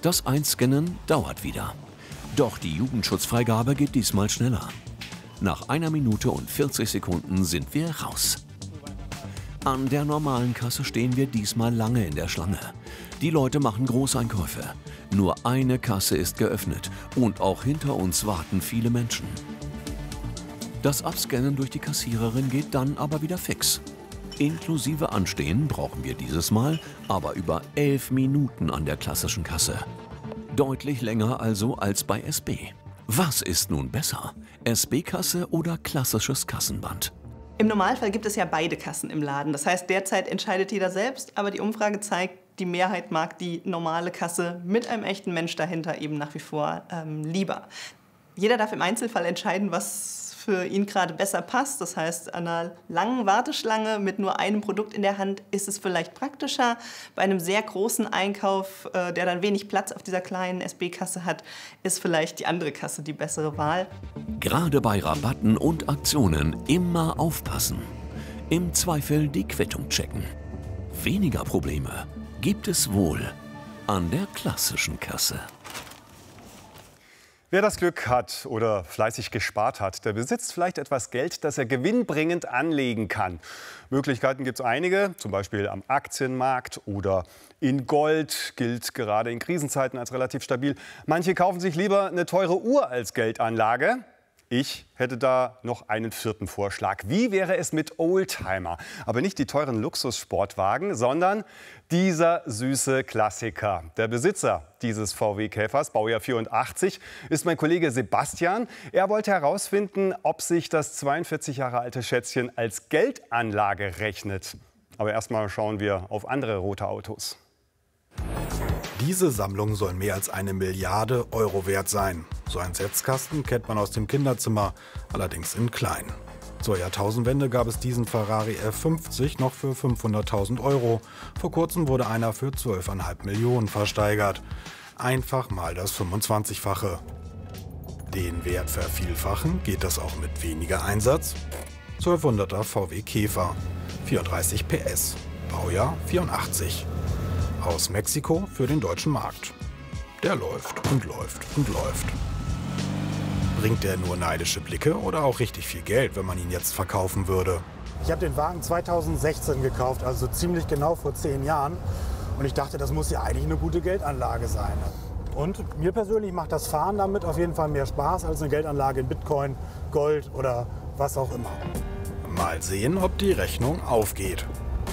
Das Einscannen dauert wieder. Doch die Jugendschutzfreigabe geht diesmal schneller. Nach 1 Minute und 40 Sekunden sind wir raus. An der normalen Kasse stehen wir diesmal lange in der Schlange. Die Leute machen Großeinkäufe. Nur eine Kasse ist geöffnet und auch hinter uns warten viele Menschen. Das Abscannen durch die Kassiererin geht dann aber wieder fix. Inklusive Anstehen brauchen wir dieses Mal aber über 11 Minuten an der klassischen Kasse. Deutlich länger also als bei SB. Was ist nun besser? SB-Kasse oder klassisches Kassenband? Im Normalfall gibt es ja beide Kassen im Laden. Das heißt, derzeit entscheidet jeder selbst, aber die Umfrage zeigt, die Mehrheit mag die normale Kasse mit einem echten Mensch dahinter eben nach wie vor lieber. Jeder darf im Einzelfall entscheiden, was für ihn gerade besser passt. Das heißt, an einer langen Warteschlange mit nur einem Produkt in der Hand ist es vielleicht praktischer. Bei einem sehr großen Einkauf, der dann wenig Platz auf dieser kleinen SB-Kasse hat, ist vielleicht die andere Kasse die bessere Wahl. Gerade bei Rabatten und Aktionen immer aufpassen. Im Zweifel die Quittung checken. Weniger Probleme gibt es wohl an der klassischen Kasse. Wer das Glück hat oder fleißig gespart hat, der besitzt vielleicht etwas Geld, das er gewinnbringend anlegen kann. Möglichkeiten gibt es einige, zum Beispiel am Aktienmarkt oder in Gold, gilt gerade in Krisenzeiten als relativ stabil. Manche kaufen sich lieber eine teure Uhr als Geldanlage. Ich hätte da noch einen 4. Vorschlag. Wie wäre es mit Oldtimer? Aber nicht die teuren Luxussportwagen, sondern dieser süße Klassiker. Der Besitzer dieses VW-Käfers, Baujahr 84, ist mein Kollege Sebastian. Er wollte herausfinden, ob sich das 42 Jahre alte Schätzchen als Geldanlage rechnet. Aber erstmal schauen wir auf andere rote Autos. Diese Sammlung soll mehr als 1 Milliarde Euro wert sein. So einen Setzkasten kennt man aus dem Kinderzimmer, allerdings in klein. Zur Jahrtausendwende gab es diesen Ferrari F50 noch für 500.000 Euro. Vor kurzem wurde einer für 12,5 Millionen versteigert. Einfach mal das 25-fache. Den Wert vervielfachen geht das auch mit weniger Einsatz. 1200er VW Käfer, 34 PS, Baujahr 84. Aus Mexiko für den deutschen Markt. Der läuft und läuft und läuft. Bringt der nur neidische Blicke oder auch richtig viel Geld, wenn man ihn jetzt verkaufen würde? Ich habe den Wagen 2016 gekauft, also ziemlich genau vor 10 Jahren. Und ich dachte, das muss ja eigentlich eine gute Geldanlage sein. Und mir persönlich macht das Fahren damit auf jeden Fall mehr Spaß als eine Geldanlage in Bitcoin, Gold oder was auch immer. Mal sehen, ob die Rechnung aufgeht.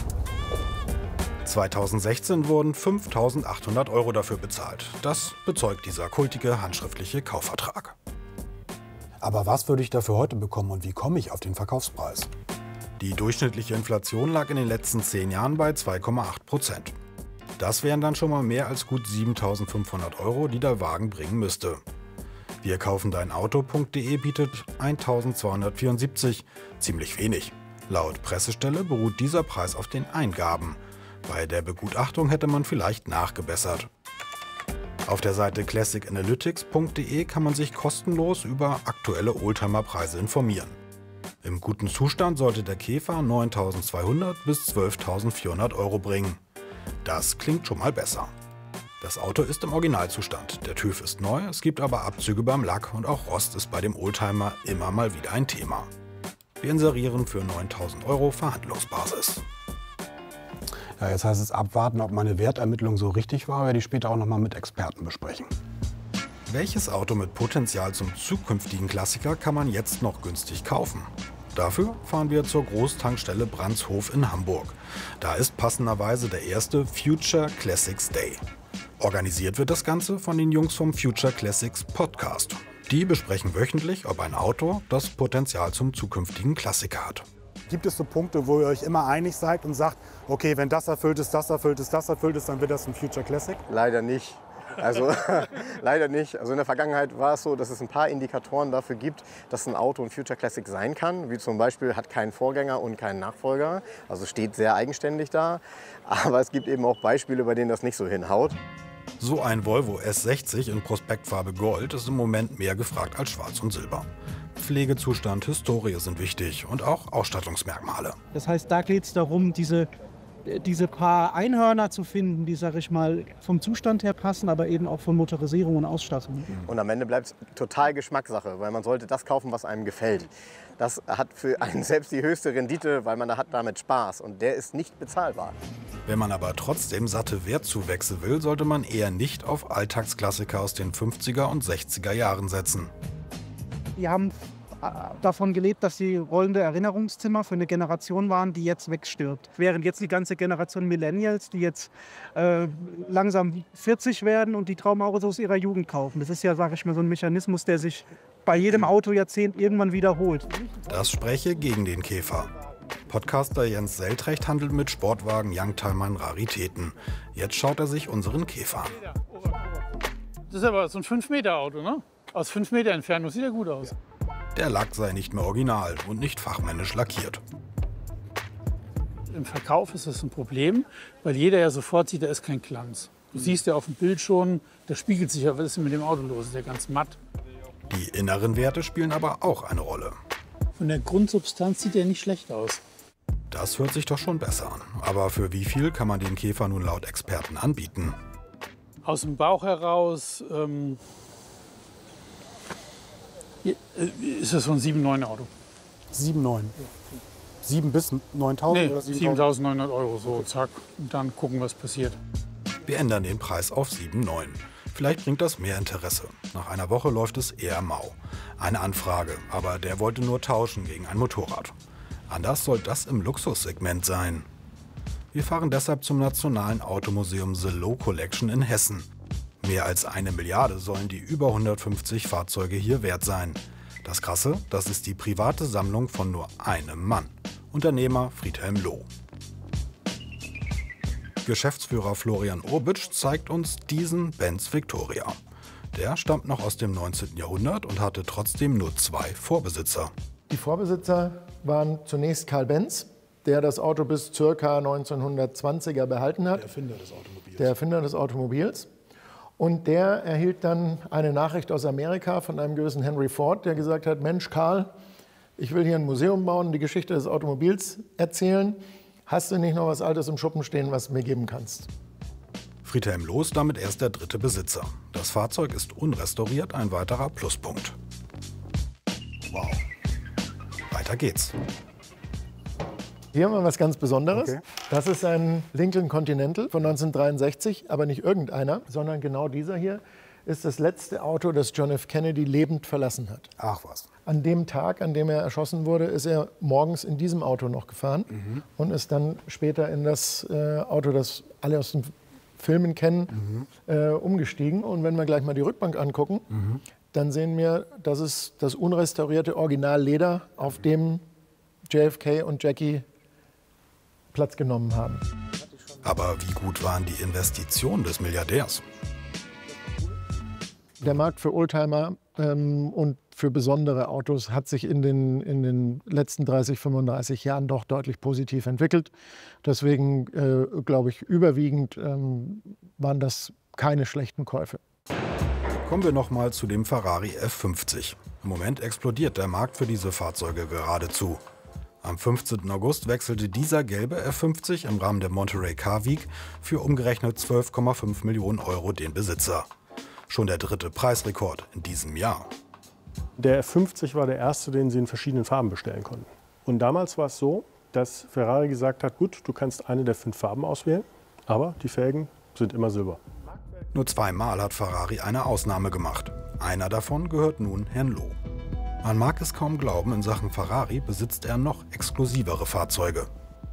2016 wurden 5.800 Euro dafür bezahlt. Das bezeugt dieser kultige handschriftliche Kaufvertrag. Aber was würde ich dafür heute bekommen und wie komme ich auf den Verkaufspreis? Die durchschnittliche Inflation lag in den letzten 10 Jahren bei 2,8%. Das wären dann schon mal mehr als gut 7.500 Euro, die der Wagen bringen müsste. wirkaufendeinauto.de bietet 1.274, ziemlich wenig. Laut Pressestelle beruht dieser Preis auf den Eingaben. Bei der Begutachtung hätte man vielleicht nachgebessert. Auf der Seite classicanalytics.de kann man sich kostenlos über aktuelle Oldtimer-Preise informieren. Im guten Zustand sollte der Käfer 9.200 bis 12.400 Euro bringen. Das klingt schon mal besser. Das Auto ist im Originalzustand, der TÜV ist neu, es gibt aber Abzüge beim Lack und auch Rost ist bei dem Oldtimer immer mal wieder ein Thema. Wir inserieren für 9.000 Euro Verhandlungsbasis. Ja, jetzt heißt es abwarten, ob meine Wertermittlung so richtig war, werde ich später auch noch mal mit Experten besprechen. Welches Auto mit Potenzial zum zukünftigen Klassiker kann man jetzt noch günstig kaufen? Dafür fahren wir zur Großtankstelle Brandshof in Hamburg. Da ist passenderweise der erste Future Classics Day. Organisiert wird das Ganze von den Jungs vom Future Classics Podcast. Die besprechen wöchentlich, ob ein Auto das Potenzial zum zukünftigen Klassiker hat. Gibt es so Punkte, wo ihr euch immer einig seid und sagt, okay, wenn das erfüllt ist, das erfüllt ist, das erfüllt ist, dann wird das ein Future Classic? Leider nicht. Also leider nicht. Also in der Vergangenheit war es so, dass es ein paar Indikatoren dafür gibt, dass ein Auto ein Future Classic sein kann. Wie zum Beispiel hat keinen Vorgänger und keinen Nachfolger. Also steht sehr eigenständig da. Aber es gibt eben auch Beispiele, bei denen das nicht so hinhaut. So ein Volvo S60 in Prospektfarbe Gold ist im Moment mehr gefragt als Schwarz und Silber. Pflegezustand, Historie sind wichtig und auch Ausstattungsmerkmale. Das heißt, da geht es darum, diese diese paar Einhörner zu finden, die, sag ich mal, vom Zustand her passen, aber eben auch von Motorisierung und Ausstattung. Und am Ende bleibt es total Geschmackssache, weil man sollte das kaufen, was einem gefällt. Das hat für einen selbst die höchste Rendite, weil man hat damit Spaß und der ist nicht bezahlbar. Wenn man aber trotzdem satte Wertzuwächse will, sollte man eher nicht auf Alltagsklassiker aus den 50er und 60er Jahren setzen. Die haben davon gelebt, dass sie rollende Erinnerungszimmer für eine Generation waren, die jetzt wegstirbt. Während jetzt die ganze Generation Millennials, die jetzt langsam 40 werden und die Traumautos ihrer Jugend kaufen. Das ist ja, sage ich mal, so ein Mechanismus, der sich bei jedem Autojahrzehnt irgendwann wiederholt. Das spreche gegen den Käfer. Podcaster Jens Seltrecht handelt mit Sportwagen Youngtimern Raritäten. Jetzt schaut er sich unseren Käfer an. Das ist aber so ein 5-Meter-Auto, ne? Aus 5 Meter Entfernung sieht er gut aus. Der Lack sei nicht mehr original und nicht fachmännisch lackiert. Im Verkauf ist das ein Problem, weil jeder ja sofort sieht, da ist kein Glanz. Du siehst ja auf dem Bild schon, da spiegelt sich ja, was ist denn mit dem Auto los? Ist ja ganz matt. Die inneren Werte spielen aber auch eine Rolle. Von der Grundsubstanz sieht er nicht schlecht aus. Das hört sich doch schon besser an. Aber für wie viel kann man den Käfer nun laut Experten anbieten? Aus dem Bauch heraus ist das so ein 7-9 Auto. 7,9. 7 bis 9.000 Nee, oder 7.900 € so, zack. Und dann gucken, was passiert. Wir ändern den Preis auf 7,9. Vielleicht bringt das mehr Interesse. Nach einer Woche läuft es eher mau. Eine Anfrage, aber der wollte nur tauschen gegen ein Motorrad. Anders soll das im Luxussegment sein. Wir fahren deshalb zum Nationalen Automuseum The Low Collection in Hessen. Mehr als 1 Milliarde sollen die über 150 Fahrzeuge hier wert sein. Das Krasse, das ist die private Sammlung von nur einem Mann. Unternehmer Friedhelm Loh. Geschäftsführer Florian Urbitsch zeigt uns diesen Benz Victoria. Der stammt noch aus dem 19. Jahrhundert und hatte trotzdem nur 2 Vorbesitzer. Die Vorbesitzer waren zunächst Karl Benz, der das Auto bis ca. 1920er behalten hat. Der Erfinder des Automobils. Der Erfinder des Automobils. Und der erhielt dann eine Nachricht aus Amerika von einem gewissen Henry Ford, der gesagt hat, Mensch Karl, ich will hier ein Museum bauen, die Geschichte des Automobils erzählen. Hast du nicht noch was Altes im Schuppen stehen, was du mir geben kannst? Friedhelm Loh ist damit erst der 3. Besitzer. Das Fahrzeug ist unrestauriert, ein weiterer Pluspunkt. Wow. Weiter geht's. Hier haben wir was ganz Besonderes. Okay. Das ist ein Lincoln Continental von 1963, aber nicht irgendeiner, sondern genau dieser hier ist das letzte Auto, das John F. Kennedy lebend verlassen hat. Ach was. An dem Tag, an dem er erschossen wurde, ist er morgens in diesem Auto noch gefahren und ist dann später in das Auto, das alle aus den Filmen kennen, umgestiegen. Und wenn wir gleich mal die Rückbank angucken, dann sehen wir, das ist das unrestaurierte Originalleder, auf dem JFK und Jackie Platz genommen haben. Aber wie gut waren die Investitionen des Milliardärs? Der Markt für Oldtimer und für besondere Autos hat sich in den letzten 30, 35 Jahren doch deutlich positiv entwickelt. Deswegen glaube ich, überwiegend waren das keine schlechten Käufe. Kommen wir noch mal zu dem Ferrari F50. Im Moment explodiert der Markt für diese Fahrzeuge geradezu. Am 15. August wechselte dieser gelbe F50 im Rahmen der Monterey Car Week für umgerechnet 12,5 Millionen € den Besitzer. Schon der 3. Preisrekord in diesem Jahr. Der F50 war der erste, den Sie in verschiedenen Farben bestellen konnten. Und damals war es so, dass Ferrari gesagt hat, gut, du kannst eine der 5 Farben auswählen, aber die Felgen sind immer silber. Nur 2-mal hat Ferrari eine Ausnahme gemacht. Einer davon gehört nun Herrn Loh. Man mag es kaum glauben, in Sachen Ferrari besitzt er noch exklusivere Fahrzeuge.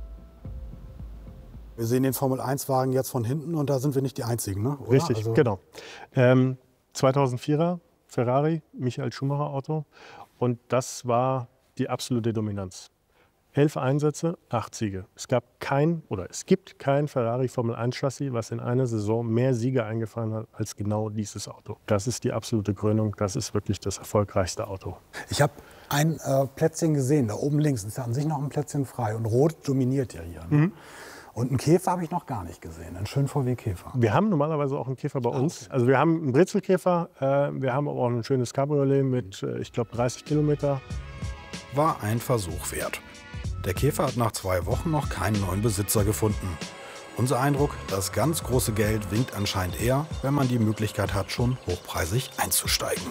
Wir sehen den Formel-1-Wagen jetzt von hinten und da sind wir nicht die Einzigen, ne? Oder? Richtig, also genau. 2004er Ferrari, Michael Schumacher Auto. Und das war die absolute Dominanz. 11 Einsätze, 8 Siege. Es gibt kein Ferrari Formel-1-Chassis, was in einer Saison mehr Siege eingefahren hat als genau dieses Auto. Das ist die absolute Krönung. Das ist wirklich das erfolgreichste Auto. Ich habe ein Plätzchen gesehen, da oben links ist ja an sich noch ein Plätzchen frei und Rot dominiert ja hier. Ne? Und einen Käfer habe ich noch gar nicht gesehen, einen schönen VW-Käfer. Wir haben normalerweise auch einen Käfer bei uns. Okay. Also wir haben einen Brezelkäfer, wir haben aber auch ein schönes Cabriolet mit, ich glaube, 30 Kilometer. War ein Versuch wert. Der Käfer hat nach 2 Wochen noch keinen neuen Besitzer gefunden. Unser Eindruck, das ganz große Geld winkt anscheinend eher, wenn man die Möglichkeit hat, schon hochpreisig einzusteigen.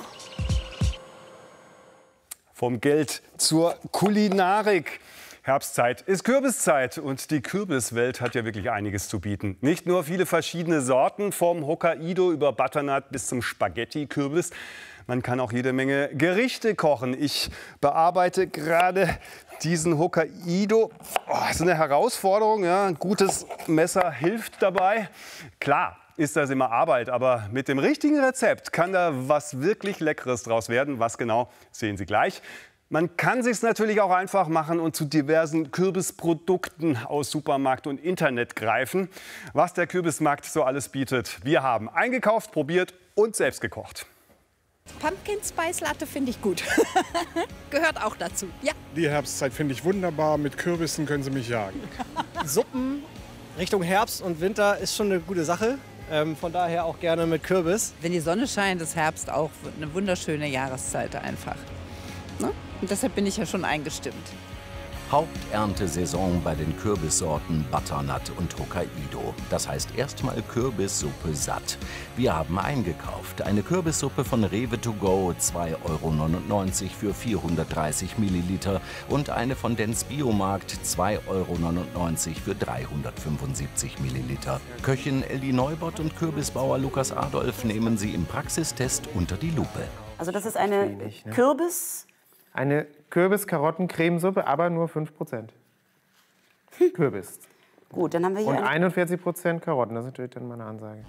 Vom Geld zur Kulinarik. Herbstzeit ist Kürbiszeit und die Kürbiswelt hat ja wirklich einiges zu bieten. Nicht nur viele verschiedene Sorten, vom Hokkaido über Butternut bis zum Spaghetti-Kürbis. Man kann auch jede Menge Gerichte kochen. Ich bearbeite gerade diesen Hokkaido. Oh, das ist eine Herausforderung. Ja. Ein gutes Messer hilft dabei. Klar ist das immer Arbeit, aber mit dem richtigen Rezept kann da was wirklich Leckeres draus werden. Was genau, sehen Sie gleich. Man kann es sich natürlich auch einfach machen und zu diversen Kürbisprodukten aus Supermarkt und Internet greifen. Was der Kürbismarkt so alles bietet. Wir haben eingekauft, probiert und selbst gekocht. Pumpkin Spice Latte finde ich gut. Gehört auch dazu, ja. Die Herbstzeit finde ich wunderbar. Mit Kürbissen können Sie mich jagen. Suppen Richtung Herbst und Winter ist schon eine gute Sache. Von daher auch gerne mit Kürbis. Wenn die Sonne scheint, ist Herbst auch eine wunderschöne Jahreszeit einfach. Ne? Und deshalb bin ich ja schon eingestimmt. Haupterntesaison bei den Kürbissorten Butternut und Hokkaido. Das heißt erstmal Kürbissuppe satt. Wir haben eingekauft. Eine Kürbissuppe von Rewe to go, 2,99 € für 430 Milliliter. Und eine von Dens Biomarkt, 2,99 € für 375 Milliliter. Köchin Elli Neubott und Kürbisbauer Lukas Adolf nehmen sie im Praxistest unter die Lupe. Also das ist eine Eine Kürbis-Karotten-Cremesuppe, aber nur 5% Kürbis. Gut, dann haben wir hier und 41% Karotten, das ist natürlich dann meine Ansage.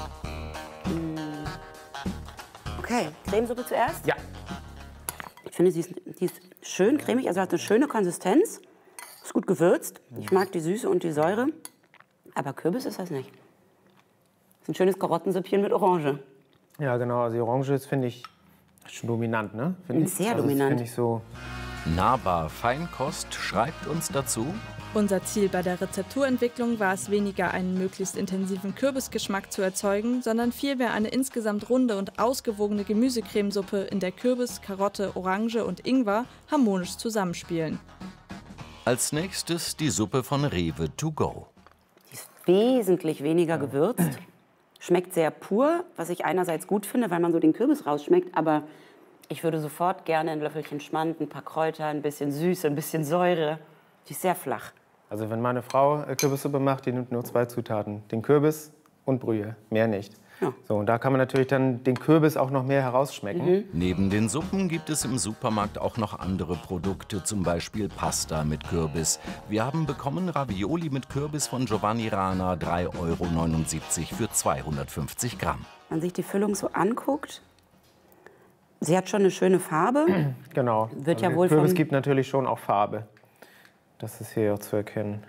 Okay, Cremesuppe zuerst? Ja. Ich finde, die ist schön cremig, also hat eine schöne Konsistenz. Ist gut gewürzt. Ich mag die Süße und die Säure. Aber Kürbis ist das nicht. Das ist ein schönes Karottensüppchen mit Orange. Ja, genau. Also die Orange ist, finde ich, schon dominant, ne? Sehr dominant. Finde ich so. Naba Feinkost schreibt uns dazu: Unser Ziel bei der Rezepturentwicklung war es weniger, einen möglichst intensiven Kürbisgeschmack zu erzeugen, sondern vielmehr eine insgesamt runde und ausgewogene Gemüsecremesuppe, in der Kürbis, Karotte, Orange und Ingwer harmonisch zusammenspielen. Als nächstes die Suppe von Rewe to go. Die ist wesentlich weniger gewürzt. Schmeckt sehr pur, was ich einerseits gut finde, weil man so den Kürbis rausschmeckt, aber ich würde sofort gerne ein Löffelchen Schmand, ein paar Kräuter, ein bisschen Süße, ein bisschen Säure. Die ist sehr flach. Also wenn meine Frau Kürbissuppe macht, die nimmt nur 2 Zutaten. Den Kürbis und Brühe, mehr nicht. Ja. So, und da kann man natürlich dann den Kürbis auch noch mehr herausschmecken. Neben den Suppen gibt es im Supermarkt auch noch andere Produkte, zum Beispiel Pasta mit Kürbis. Wir haben bekommen Ravioli mit Kürbis von Giovanni Rana, 3,79 € für 250 Gramm. Wenn man sich die Füllung so anguckt, sie hat schon eine schöne Farbe. Genau. Wird also ja wohl Kürbis gibt natürlich schon auch Farbe. Das ist hier auch zu erkennen.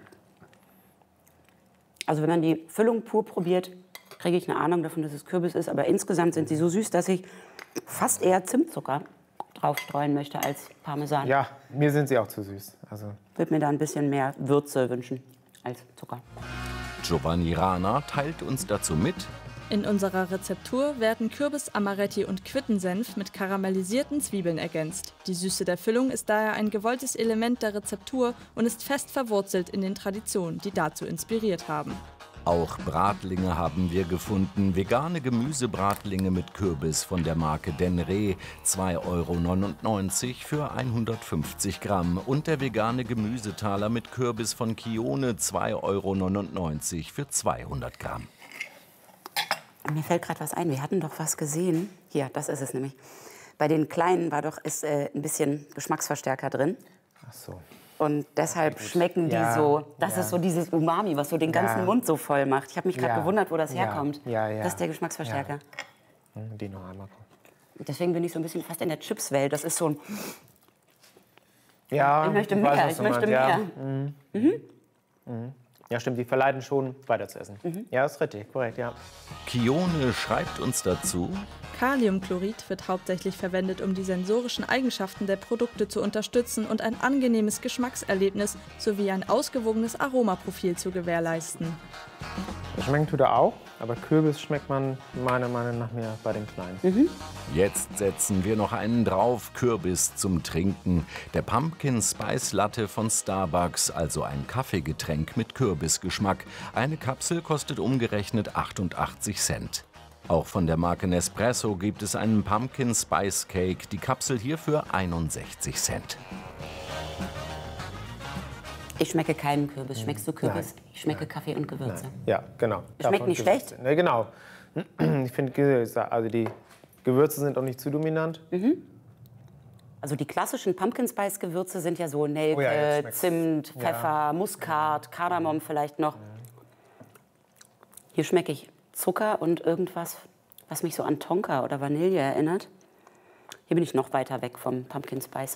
Also wenn man die Füllung pur probiert, kriege ich eine Ahnung davon, dass es Kürbis ist. Aber insgesamt sind sie so süß, dass ich fast eher Zimtzucker draufstreuen möchte als Parmesan. Ja, mir sind sie auch zu süß. Also ich würde mir da ein bisschen mehr Würze wünschen als Zucker. Giovanni Rana teilt uns dazu mit: In unserer Rezeptur werden Kürbis, Amaretti und Quittensenf mit karamellisierten Zwiebeln ergänzt. Die Süße der Füllung ist daher ein gewolltes Element der Rezeptur und ist fest verwurzelt in den Traditionen, die dazu inspiriert haben. Auch Bratlinge haben wir gefunden. Vegane Gemüsebratlinge mit Kürbis von der Marke Denre, 2,99 € für 150 Gramm. Und der vegane Gemüsetaler mit Kürbis von Kione, 2,99 € für 200 Gramm. Mir fällt gerade was ein. Wir hatten doch was gesehen. Hier, das ist es nämlich. Bei den Kleinen ist ein bisschen Geschmacksverstärker drin. Ach so. Und deshalb schmecken die so. Das ist so dieses Umami, was so den ganzen Mund so voll macht. Ich habe mich gerade gewundert, wo das herkommt. Das ist der Geschmacksverstärker. Die noch einmal. Deswegen bin ich so ein bisschen fast in der Chips-Welt. Das ist so ein... Ja, ich möchte mehr. Ich möchte mehr. Ja, stimmt, die verleiten schon, weiter zu essen. Ja, ist richtig, korrekt, ja. Kione schreibt uns dazu: Kaliumchlorid wird hauptsächlich verwendet, um die sensorischen Eigenschaften der Produkte zu unterstützen und ein angenehmes Geschmackserlebnis sowie ein ausgewogenes Aromaprofil zu gewährleisten. Schmecken tut er auch, aber Kürbis schmeckt man meiner Meinung nach mehr bei den Kleinen. Jetzt setzen wir noch einen drauf, Kürbis zum Trinken. Der Pumpkin Spice Latte von Starbucks, also ein Kaffeegetränk mit Kürbisgeschmack. Eine Kapsel kostet umgerechnet 88 Cent. Auch von der Marke Nespresso gibt es einen Pumpkin Spice Cake, die Kapsel hier für 61 Cent. Ich schmecke keinen Kürbis. Schmeckst du Kürbis? Nein. Ich schmecke Kaffee und Gewürze. Nein. Ja, genau. Schmeckt nicht schlecht? Ne, genau. Ich finde, also die Gewürze sind auch nicht zu dominant. Also die klassischen Pumpkin Spice Gewürze sind ja so Nelke, Zimt, Pfeffer, Muskat, Kardamom vielleicht noch. Hier schmecke ich Zucker und irgendwas, was mich so an Tonka oder Vanille erinnert. Hier bin ich noch weiter weg vom Pumpkin Spice.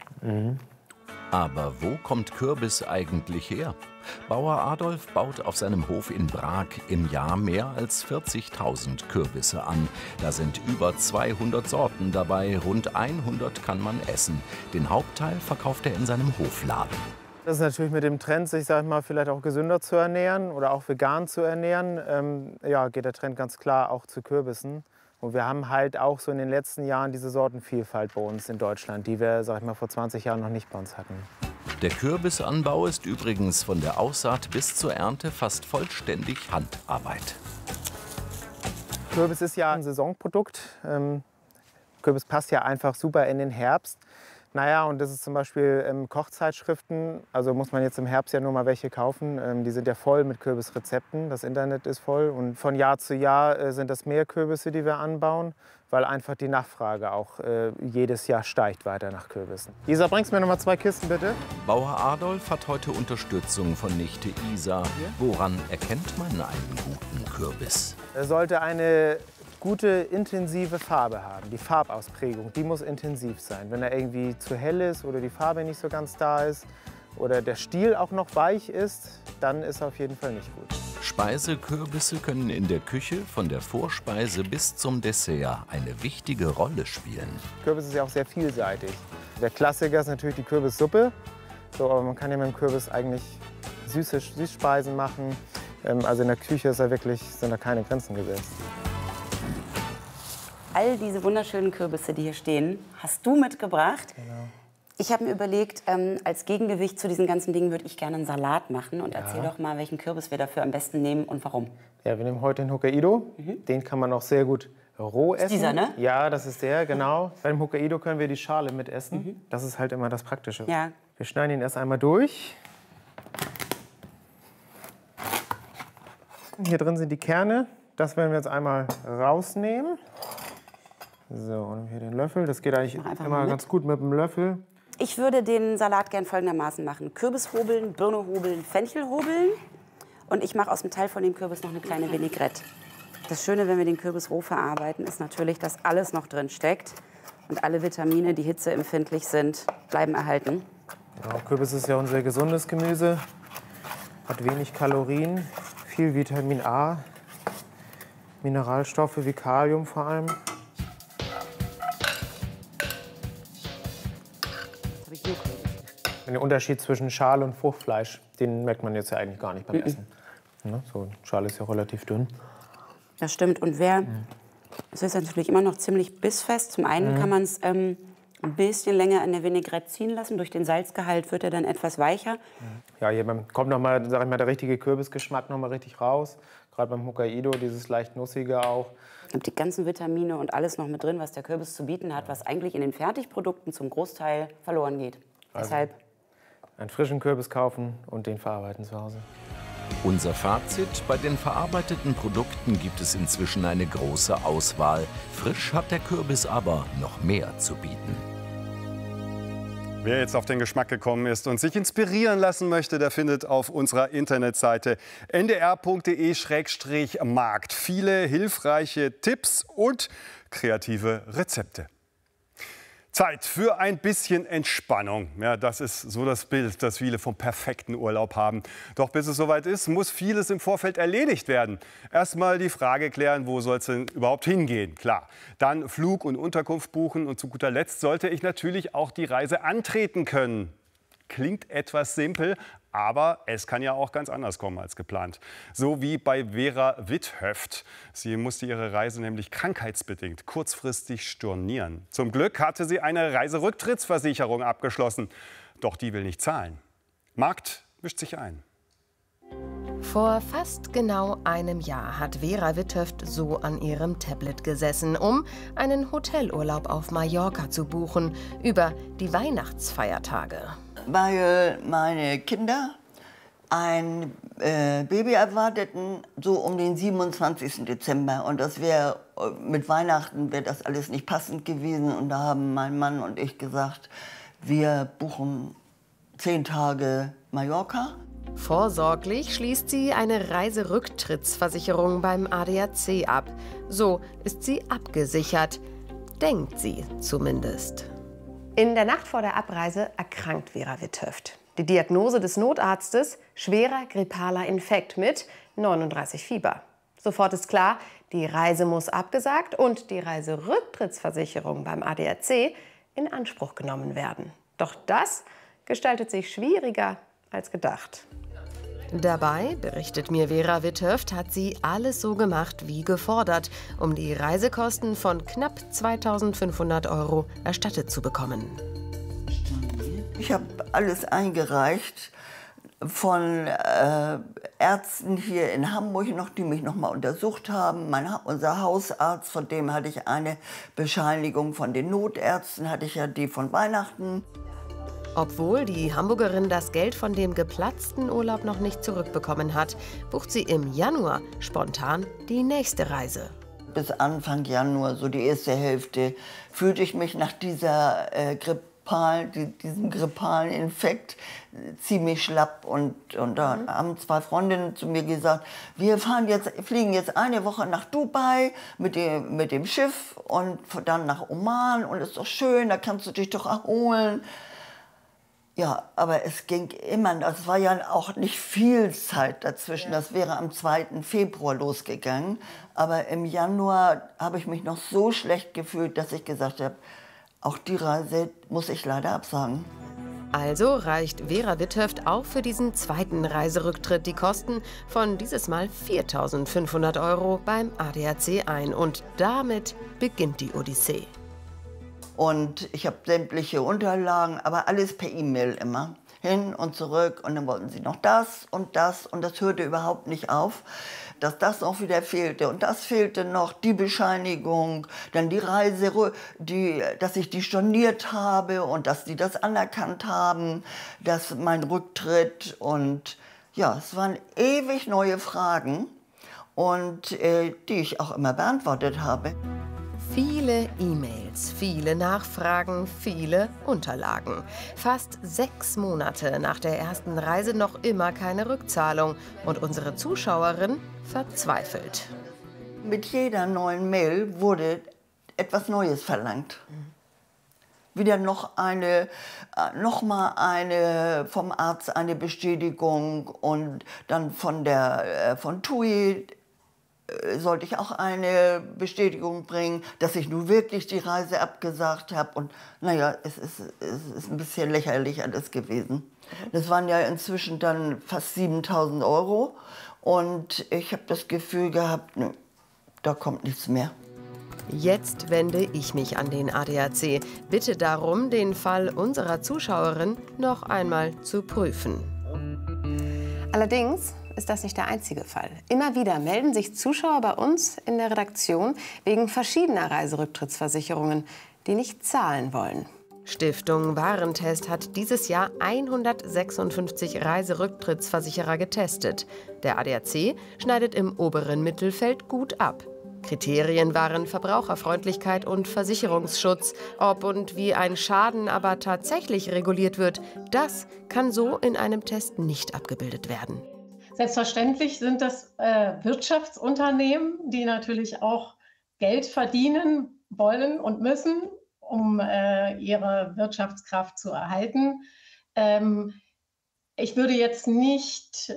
Aber wo kommt Kürbis eigentlich her? Bauer Adolf baut auf seinem Hof in Brag im Jahr mehr als 40.000 Kürbisse an. Da sind über 200 Sorten dabei, rund 100 kann man essen. Den Hauptteil verkauft er in seinem Hofladen. Das ist natürlich mit dem Trend, sich sag ich mal, vielleicht auch gesünder zu ernähren oder auch vegan zu ernähren, ja, geht der Trend ganz klar auch zu Kürbissen. Und wir haben halt auch so in den letzten Jahren diese Sortenvielfalt bei uns in Deutschland, die wir, sag ich mal, vor 20 Jahren noch nicht bei uns hatten. Der Kürbisanbau ist übrigens von der Aussaat bis zur Ernte fast vollständig Handarbeit. Kürbis ist ja ein Saisonprodukt. Kürbis passt ja einfach super in den Herbst. Naja, und das ist zum Beispiel Kochzeitschriften, also muss man jetzt im Herbst ja nur mal welche kaufen. Die sind ja voll mit Kürbisrezepten, das Internet ist voll. Und von Jahr zu Jahr sind das mehr Kürbisse, die wir anbauen, weil einfach die Nachfrage auch jedes Jahr steigt weiter nach Kürbissen. Isa, bringst du mir noch mal 2 Kisten, bitte? Bauer Adolf hat heute Unterstützung von Nichte Isa. Woran erkennt man einen guten Kürbis? Er sollte eine gute, intensive Farbe haben. Die Farbausprägung, die muss intensiv sein. Wenn er irgendwie zu hell ist oder die Farbe nicht so ganz da ist oder der Stiel auch noch weich ist, dann ist er auf jeden Fall nicht gut. Speisekürbisse können in der Küche von der Vorspeise bis zum Dessert eine wichtige Rolle spielen. Kürbis ist ja auch sehr vielseitig. Der Klassiker ist natürlich die Kürbissuppe. So, aber man kann ja mit dem Kürbis eigentlich Süßspeisen machen. Also in der Küche ist sind da keine Grenzen gesetzt. All diese wunderschönen Kürbisse, die hier stehen, hast du mitgebracht. Genau. Ich habe mir überlegt, als Gegengewicht zu diesen ganzen Dingen würde ich gerne einen Salat machen. Und erzähl doch mal, welchen Kürbis wir dafür am besten nehmen und warum. Ja, wir nehmen heute den Hokkaido. Den kann man auch sehr gut roh essen. Ist dieser, ne? Ja, das ist der, genau. Beim Hokkaido können wir die Schale mitessen. Das ist halt immer das Praktische. Ja. Wir schneiden ihn erst einmal durch. Hier drin sind die Kerne. Das werden wir jetzt einmal rausnehmen. So, und hier den Löffel. Das geht eigentlich immer ganz gut mit dem Löffel. Ich würde den Salat gern folgendermaßen machen. Kürbis hobeln, Birne hobeln, Fenchel hobeln. Und ich mache aus dem Teil von dem Kürbis noch eine kleine Vinaigrette. Das Schöne, wenn wir den Kürbis roh verarbeiten, ist natürlich, dass alles noch drin steckt. Und alle Vitamine, die hitzeempfindlich sind, bleiben erhalten. Genau, Kürbis ist ja unser gesundes Gemüse. Hat wenig Kalorien, viel Vitamin A, Mineralstoffe wie Kalium vor allem. Den Unterschied zwischen Schale und Fruchtfleisch, den merkt man jetzt ja eigentlich gar nicht beim Essen. Ne? So, Schale ist ja relativ dünn. Das stimmt. Und es ist natürlich immer noch ziemlich bissfest. Zum einen kann man es ein bisschen länger in der Vinaigrette ziehen lassen. Durch den Salzgehalt wird er dann etwas weicher. Ja, hier kommt noch mal, sag ich mal, der richtige Kürbisgeschmack noch mal richtig raus. Gerade beim Hokkaido, dieses leicht nussige auch. Und die ganzen Vitamine und alles noch mit drin, was der Kürbis zu bieten hat, was eigentlich in den Fertigprodukten zum Großteil verloren geht. Also Deshalb einen frischen Kürbis kaufen und den verarbeiten zu Hause. Unser Fazit: Bei den verarbeiteten Produkten gibt es inzwischen eine große Auswahl. Frisch hat der Kürbis aber noch mehr zu bieten. Wer jetzt auf den Geschmack gekommen ist und sich inspirieren lassen möchte, der findet auf unserer Internetseite ndr.de/markt viele hilfreiche Tipps und kreative Rezepte. Zeit für ein bisschen Entspannung. Ja, das ist so das Bild, das viele vom perfekten Urlaub haben. Doch bis es soweit ist, muss vieles im Vorfeld erledigt werden. Erstmal die Frage klären, wo soll es denn überhaupt hingehen? Klar. Dann Flug und Unterkunft buchen und zu guter Letzt sollte ich natürlich auch die Reise antreten können. Klingt etwas simpel, aber es kann ja auch ganz anders kommen als geplant. So wie bei Vera Withöft. Sie musste ihre Reise nämlich krankheitsbedingt kurzfristig stornieren. Zum Glück hatte sie eine Reiserücktrittsversicherung abgeschlossen. Doch die will nicht zahlen. Markt mischt sich ein. Vor fast genau einem Jahr hat Vera Withöft so an ihrem Tablet gesessen, um einen Hotelurlaub auf Mallorca zu buchen über die Weihnachtsfeiertage. Weil meine Kinder ein Baby erwarteten, so um den 27. Dezember. Und das wäre mit Weihnachten wäre das alles nicht passend gewesen. Und da haben mein Mann und ich gesagt, wir buchen 10 Tage Mallorca. Vorsorglich schließt sie eine Reiserücktrittsversicherung beim ADAC ab. So ist sie abgesichert, denkt sie zumindest. In der Nacht vor der Abreise erkrankt Vera Withöft. Die Diagnose des Notarztes: schwerer grippaler Infekt mit 39 Fieber. Sofort ist klar, die Reise muss abgesagt und die Reiserücktrittsversicherung beim ADAC in Anspruch genommen werden. Doch das gestaltet sich schwieriger als gedacht. Dabei, berichtet mir Vera Withöft, hat sie alles so gemacht wie gefordert, um die Reisekosten von knapp 2.500 € erstattet zu bekommen. Ich habe alles eingereicht von Ärzten hier in Hamburg noch, die mich noch mal untersucht haben. Unser Hausarzt, von dem hatte ich eine Bescheinigung, von den Notärzten hatte ich ja die von Weihnachten. Obwohl die Hamburgerin das Geld von dem geplatzten Urlaub noch nicht zurückbekommen hat, bucht sie im Januar spontan die nächste Reise. Bis Anfang Januar, so die erste Hälfte, fühlte ich mich nach diesem grippalen Infekt ziemlich schlapp. Und da haben 2 Freundinnen zu mir gesagt, wir fliegen jetzt eine Woche nach Dubai mit dem Schiff und dann nach Oman. Und ist doch schön, da kannst du dich doch erholen. Ja, aber es ging immer, es war ja auch nicht viel Zeit dazwischen. Das wäre am 2. Februar losgegangen. Aber im Januar habe ich mich noch so schlecht gefühlt, dass ich gesagt habe, auch die Reise muss ich leider absagen. Also reicht Vera Withöft auch für diesen zweiten Reiserücktritt die Kosten von dieses Mal 4.500 € beim ADAC ein. Und damit beginnt die Odyssee. Und ich habe sämtliche Unterlagen, aber alles per E-Mail immer. Hin und zurück und dann wollten sie noch das und das hörte überhaupt nicht auf. Dass das noch wieder fehlte und das fehlte noch, die Bescheinigung, dann die Reise, dass ich die storniert habe und dass die das anerkannt haben, dass mein Rücktritt und ja, es waren ewig neue Fragen und die ich auch immer beantwortet habe. Viele E-Mails, viele Nachfragen, viele Unterlagen. Fast 6 Monate nach der ersten Reise noch immer keine Rückzahlung. Und unsere Zuschauerin verzweifelt. Mit jeder neuen Mail wurde etwas Neues verlangt. Wieder noch mal eine vom Arzt eine Bestätigung und dann von TUI sollte ich auch eine Bestätigung bringen, dass ich nun wirklich die Reise abgesagt habe. Und naja, es ist ein bisschen lächerlich alles gewesen. Das waren ja inzwischen dann fast 7.000 € und ich habe das Gefühl gehabt, nö, da kommt nichts mehr. Jetzt wende ich mich an den ADAC. Bitte darum, den Fall unserer Zuschauerin noch einmal zu prüfen. Allerdings ist das nicht der einzige Fall. Immer wieder melden sich Zuschauer bei uns in der Redaktion wegen verschiedener Reiserücktrittsversicherungen, die nicht zahlen wollen. Stiftung Warentest hat dieses Jahr 156 Reiserücktrittsversicherer getestet. Der ADAC schneidet im oberen Mittelfeld gut ab. Kriterien waren Verbraucherfreundlichkeit und Versicherungsschutz. Ob und wie ein Schaden aber tatsächlich reguliert wird, das kann so in einem Test nicht abgebildet werden. Selbstverständlich sind das Wirtschaftsunternehmen, die natürlich auch Geld verdienen wollen und müssen. um ihre Wirtschaftskraft zu erhalten. Ich würde jetzt nicht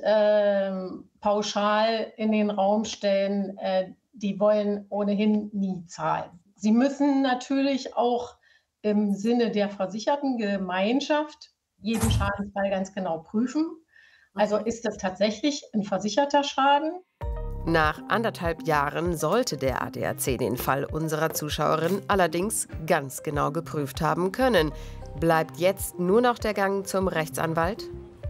pauschal in den Raum stellen, die wollen ohnehin nie zahlen. Sie müssen natürlich auch im Sinne der versicherten Gemeinschaft jeden Schadensfall ganz genau prüfen. Also ist das tatsächlich ein versicherter Schaden? Nach 1,5 Jahren sollte der ADAC den Fall unserer Zuschauerin allerdings ganz genau geprüft haben können. Bleibt jetzt nur noch der Gang zum Rechtsanwalt?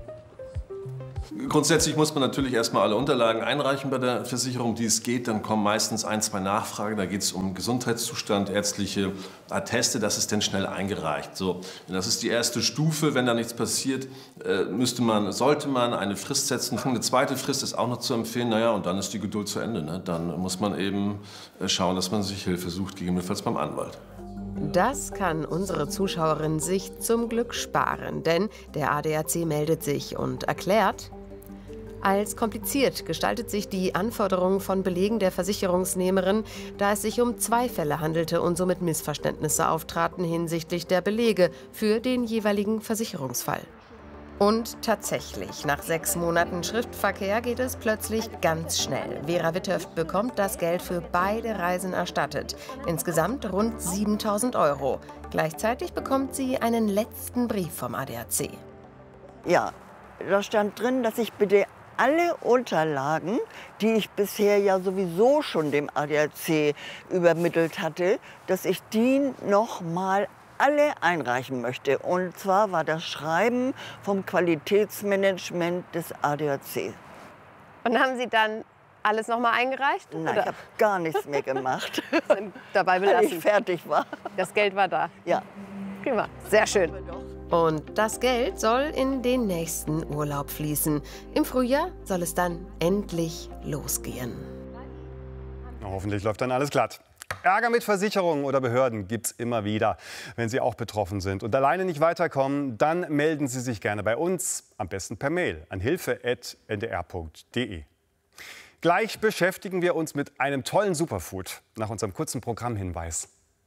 Grundsätzlich muss man natürlich erstmal alle Unterlagen einreichen bei der Versicherung, die es geht. Dann kommen meistens 1, 2 Nachfragen. Da geht es um Gesundheitszustand, ärztliche Atteste. Das ist dann schnell eingereicht. So, das ist die erste Stufe. Wenn da nichts passiert, sollte man eine Frist setzen. Eine zweite Frist ist auch noch zu empfehlen. Naja, und dann ist die Geduld zu Ende. Ne? Dann muss man eben schauen, dass man sich Hilfe sucht, gegebenenfalls beim Anwalt. Das kann unsere Zuschauerin sich zum Glück sparen, denn der ADAC meldet sich und erklärt: Als kompliziert gestaltet sich die Anforderung von Belegen der Versicherungsnehmerin, da es sich um 2 Fälle handelte und somit Missverständnisse auftraten hinsichtlich der Belege für den jeweiligen Versicherungsfall. Und tatsächlich, nach 6 Monaten Schriftverkehr geht es plötzlich ganz schnell. Vera Witthöft bekommt das Geld für beide Reisen erstattet. Insgesamt rund 7.000 €. Gleichzeitig bekommt sie einen letzten Brief vom ADAC. Ja, da stand drin, dass ich bitte alle Unterlagen, die ich bisher ja sowieso schon dem ADAC übermittelt hatte, dass ich die noch mal alle einreichen möchte. Und zwar war das Schreiben vom Qualitätsmanagement des ADAC. Und haben Sie dann alles noch mal eingereicht? Nein, ich habe gar nichts mehr gemacht. Dabei belassen. Weil ich fertig war. Das Geld war da. Ja. Prima, sehr schön. Und das Geld soll in den nächsten Urlaub fließen. Im Frühjahr soll es dann endlich losgehen. Na, hoffentlich läuft dann alles glatt. Ärger mit Versicherungen oder Behörden gibt es immer wieder, wenn Sie auch betroffen sind und alleine nicht weiterkommen, dann melden Sie sich gerne bei uns, am besten per Mail an hilfe@ndr.de. Gleich beschäftigen wir uns mit einem tollen Superfood nach unserem kurzen Programmhinweis.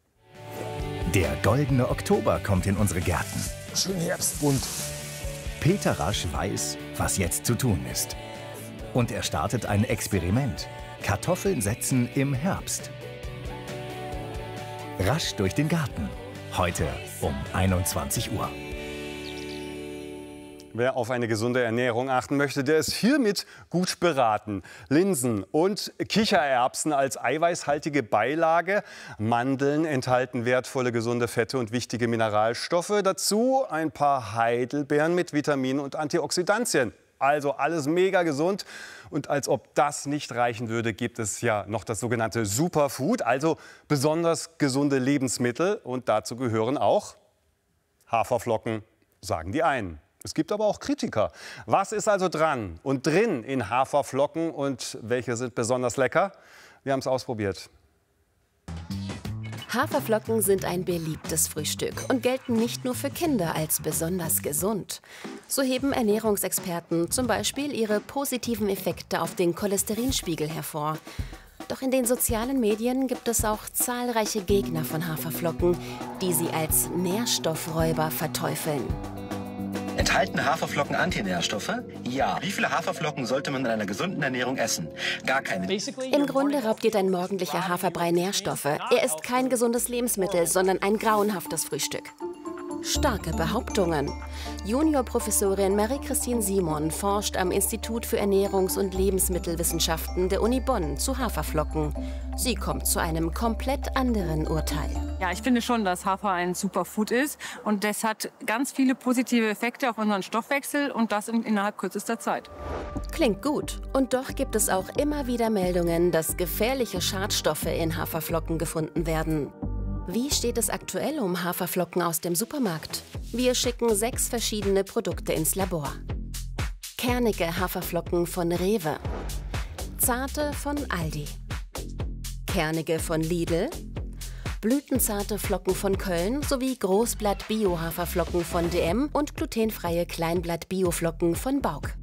Der goldene Oktober kommt in unsere Gärten. Schön herbstbunt. Peter Rasch weiß, was jetzt zu tun ist. Und er startet ein Experiment. Kartoffeln setzen im Herbst. Rasch durch den Garten. Heute um 21 Uhr. Wer auf eine gesunde Ernährung achten möchte, der ist hiermit gut beraten. Linsen und Kichererbsen als eiweißhaltige Beilage. Mandeln enthalten wertvolle gesunde Fette und wichtige Mineralstoffe. Dazu ein paar Heidelbeeren mit Vitaminen und Antioxidantien. Also alles mega gesund. Und als ob das nicht reichen würde, gibt es ja noch das sogenannte Superfood, also besonders gesunde Lebensmittel. Und dazu gehören auch Haferflocken, sagen die einen. Es gibt aber auch Kritiker. Was ist also dran und drin in Haferflocken und welche sind besonders lecker? Wir haben es ausprobiert. Haferflocken sind ein beliebtes Frühstück und gelten nicht nur für Kinder als besonders gesund. So heben Ernährungsexperten zum Beispiel ihre positiven Effekte auf den Cholesterinspiegel hervor. Doch in den sozialen Medien gibt es auch zahlreiche Gegner von Haferflocken, die sie als Nährstoffräuber verteufeln. Enthalten Haferflocken Antinährstoffe? Ja. Wie viele Haferflocken sollte man in einer gesunden Ernährung essen? Gar keine. Im Grunde raubt dir dein morgendlicher Haferbrei Nährstoffe. Er ist kein gesundes Lebensmittel, sondern ein grauenhaftes Frühstück. Starke Behauptungen. Juniorprofessorin Marie-Christine Simon forscht am Institut für Ernährungs- und Lebensmittelwissenschaften der Uni Bonn zu Haferflocken. Sie kommt zu einem komplett anderen Urteil. Ja, ich finde schon, dass Hafer ein Superfood ist und das hat ganz viele positive Effekte auf unseren Stoffwechsel und das innerhalb kürzester Zeit. Klingt gut. Und doch gibt es auch immer wieder Meldungen, dass gefährliche Schadstoffe in Haferflocken gefunden werden. Wie steht es aktuell um Haferflocken aus dem Supermarkt? Wir schicken 6 verschiedene Produkte ins Labor. Kernige Haferflocken von Rewe. Zarte von Aldi. Kernige von Lidl. Blütenzarte Flocken von Köln sowie Großblatt-Bio-Haferflocken von DM und glutenfreie Kleinblatt-Bio-Flocken von Bauk.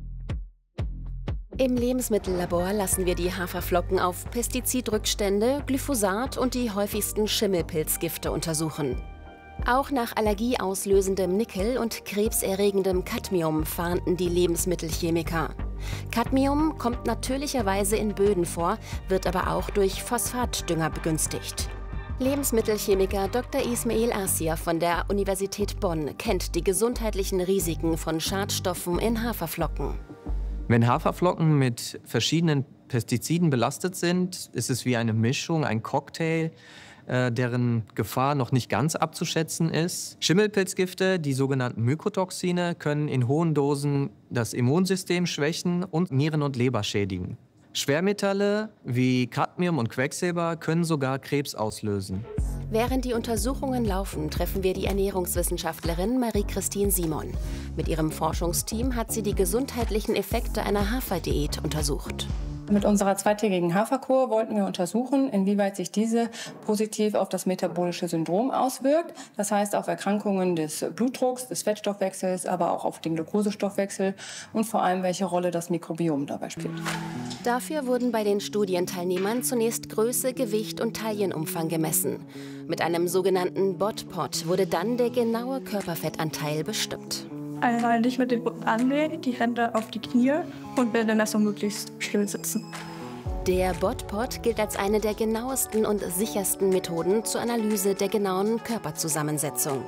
Im Lebensmittellabor lassen wir die Haferflocken auf Pestizidrückstände, Glyphosat und die häufigsten Schimmelpilzgifte untersuchen. Auch nach allergieauslösendem Nickel und krebserregendem Cadmium fahnden die Lebensmittelchemiker. Cadmium kommt natürlicherweise in Böden vor, wird aber auch durch Phosphatdünger begünstigt. Lebensmittelchemiker Dr. Ismail Asir von der Universität Bonn kennt die gesundheitlichen Risiken von Schadstoffen in Haferflocken. Wenn Haferflocken mit verschiedenen Pestiziden belastet sind, ist es wie eine Mischung, ein Cocktail, deren Gefahr noch nicht ganz abzuschätzen ist. Schimmelpilzgifte, die sogenannten Mykotoxine, können in hohen Dosen das Immunsystem schwächen und Nieren und Leber schädigen. Schwermetalle wie Cadmium und Quecksilber können sogar Krebs auslösen. Während die Untersuchungen laufen, treffen wir die Ernährungswissenschaftlerin Marie-Christine Simon. Mit ihrem Forschungsteam hat sie die gesundheitlichen Effekte einer Haferdiät untersucht. Mit unserer zweitägigen Haferkur wollten wir untersuchen, inwieweit sich diese positiv auf das metabolische Syndrom auswirkt. Das heißt auf Erkrankungen des Blutdrucks, des Fettstoffwechsels, aber auch auf den Glukosestoffwechsel und vor allem, welche Rolle das Mikrobiom dabei spielt. Dafür wurden bei den Studienteilnehmern zunächst Größe, Gewicht und Taillenumfang gemessen. Mit einem sogenannten BOD-POT wurde dann der genaue Körperfettanteil bestimmt. Einmal dich mit dem Rücken anlehnen, die Hände auf die Knie und bei der Messung möglichst still sitzen. Der BOD-POT gilt als eine der genauesten und sichersten Methoden zur Analyse der genauen Körperzusammensetzung.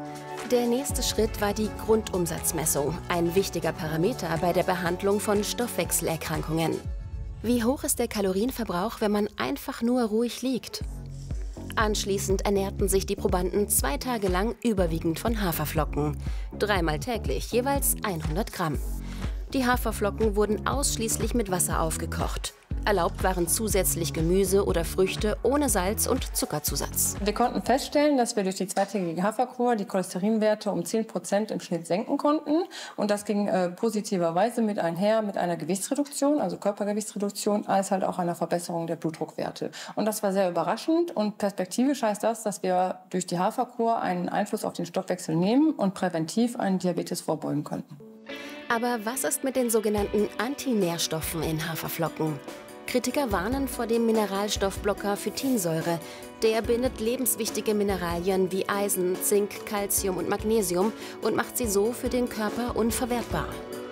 Der nächste Schritt war die Grundumsatzmessung, ein wichtiger Parameter bei der Behandlung von Stoffwechselerkrankungen. Wie hoch ist der Kalorienverbrauch, wenn man einfach nur ruhig liegt? Anschließend ernährten sich die Probanden 2 Tage lang überwiegend von Haferflocken. 3-mal täglich, jeweils 100 Gramm. Die Haferflocken wurden ausschließlich mit Wasser aufgekocht. Erlaubt waren zusätzlich Gemüse oder Früchte ohne Salz und Zuckerzusatz. Wir konnten feststellen, dass wir durch die zweitägige Haferkur die Cholesterinwerte um 10% im Schnitt senken konnten. Und das ging positiverweise mit einher mit einer Gewichtsreduktion, also Körpergewichtsreduktion, als halt auch einer Verbesserung der Blutdruckwerte. Und das war sehr überraschend. Und perspektivisch heißt das, dass wir durch die Haferkur einen Einfluss auf den Stoffwechsel nehmen und präventiv einen Diabetes vorbeugen könnten. Aber was ist mit den sogenannten Antinährstoffen in Haferflocken? Kritiker warnen vor dem Mineralstoffblocker Phytinsäure. Der bindet lebenswichtige Mineralien wie Eisen, Zink, Calcium und Magnesium und macht sie so für den Körper unverwertbar.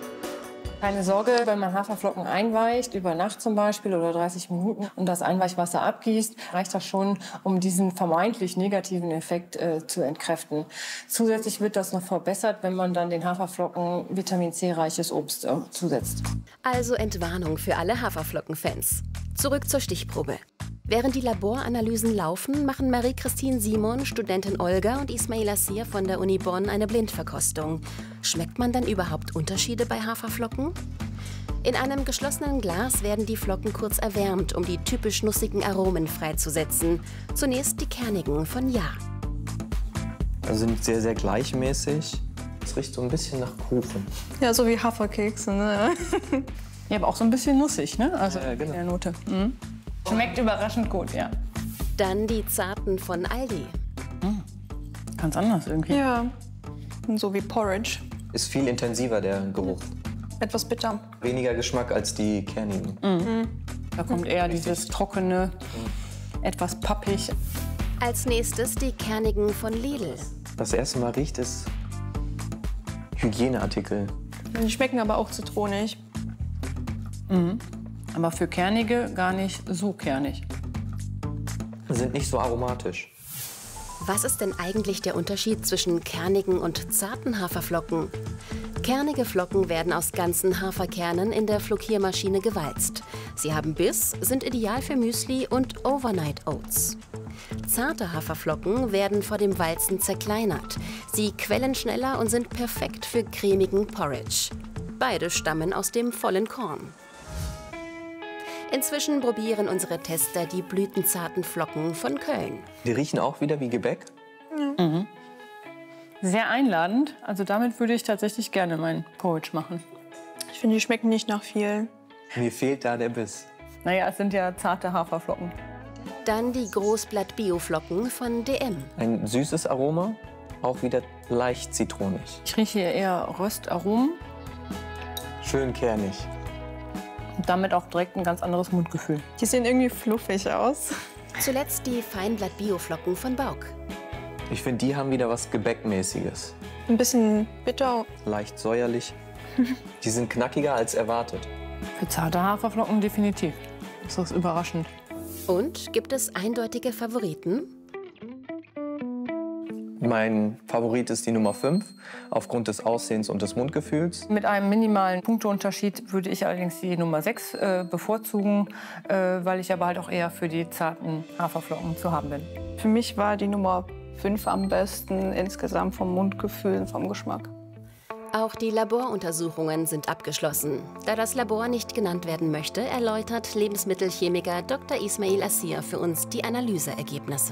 Keine Sorge, wenn man Haferflocken einweicht, über Nacht zum Beispiel oder 30 Minuten und das Einweichwasser abgießt, reicht das schon, um diesen vermeintlich negativen Effekt zu entkräften. Zusätzlich wird das noch verbessert, wenn man dann den Haferflocken Vitamin-C-reiches Obst zusetzt. Also Entwarnung für alle Haferflocken-Fans. Zurück zur Stichprobe. Während die Laboranalysen laufen, machen Marie-Christine Simon, Studentin Olga und Ismail Asir von der Uni Bonn eine Blindverkostung. Schmeckt man dann überhaupt Unterschiede bei Haferflocken? In einem geschlossenen Glas werden die Flocken kurz erwärmt, um die typisch nussigen Aromen freizusetzen. Zunächst die kernigen von Ja. Also sind sehr, sehr gleichmäßig. Es riecht so ein bisschen nach Kuchen. Ja, so wie Haferkekse, ne? Ja, aber auch so ein bisschen nussig, ne? Also ja, genau. in der Note. Mhm. Schmeckt überraschend gut, ja. Dann die zarten von Aldi. Ganz anders irgendwie. Ja, so wie Porridge. Ist viel intensiver, der Geruch. Etwas bitter. Weniger Geschmack als die kernigen. Mhm. Da kommt eher dieses trockene, etwas pappig. Als nächstes die kernigen von Lidl. Das erste Mal riecht es Hygieneartikel. Die schmecken aber auch zitronig. Mhm. Aber für kernige gar nicht so kernig. Sind nicht so aromatisch. Was ist denn eigentlich der Unterschied zwischen kernigen und zarten Haferflocken? Kernige Flocken werden aus ganzen Haferkernen in der Flokiermaschine gewalzt. Sie haben Biss, sind ideal für Müsli und Overnight Oats. Zarte Haferflocken werden vor dem Walzen zerkleinert. Sie quellen schneller und sind perfekt für cremigen Porridge. Beide stammen aus dem vollen Korn. Inzwischen probieren unsere Tester die blütenzarten Flocken von Köln. Die riechen auch wieder wie Gebäck? Ja. Mhm. Sehr einladend. Also damit würde ich tatsächlich gerne meinen Porridge machen. Ich finde, die schmecken nicht nach viel. Mir fehlt da der Biss. Naja, es sind ja zarte Haferflocken. Dann die Großblatt-Bio-Flocken von DM. Ein süßes Aroma, auch wieder leicht zitronig. Ich rieche hier eher Röstaromen. Schön kernig. Und damit auch direkt ein ganz anderes Mundgefühl. Die sehen irgendwie fluffig aus. Zuletzt die Feinblatt-Bio-Flocken von Bauk. Ich finde, die haben wieder was Gebäckmäßiges. Ein bisschen bitter. Leicht säuerlich. Die sind knackiger als erwartet. Für zarte Haferflocken definitiv. Das ist überraschend. Und gibt es eindeutige Favoriten? Mein Favorit ist die Nummer 5, aufgrund des Aussehens und des Mundgefühls. Mit einem minimalen Punkteunterschied würde ich allerdings die Nummer 6 bevorzugen, weil ich aber halt auch eher für die zarten Haferflocken zu haben bin. Für mich war die Nummer 5 am besten insgesamt vom Mundgefühl und vom Geschmack. Auch die Laboruntersuchungen sind abgeschlossen. Da das Labor nicht genannt werden möchte, erläutert Lebensmittelchemiker Dr. Ismail Assir für uns die Analyseergebnisse.